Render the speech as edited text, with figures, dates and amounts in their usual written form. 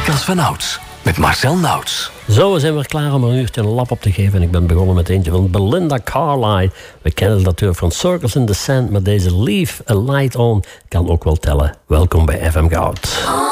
Klassiekers van ouds met Marcel Nauts. Zo, we zijn weer klaar om een uurtje een lap op te geven. En ik ben begonnen met eentje van Belinda Carlisle. We kennen het natuurlijk van Circles in the Sand, maar deze Leave a Light On kan ook wel tellen. Welkom bij FM Goud.